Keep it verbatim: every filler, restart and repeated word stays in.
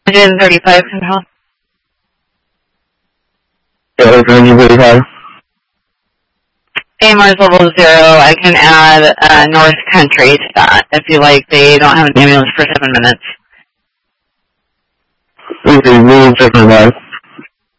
one thirty-five control. Yeah, one thirty-five. A Mars level zero, I can add uh, North Country to that if you like. They don't have an ambulance for seven minutes. Okay, move seven five.